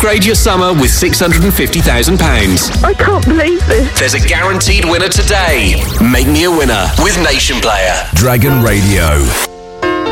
Upgrade your summer with £650,000. I can't believe this. There's a guaranteed winner today. Make me a winner with Nation Player. Dragon Radio.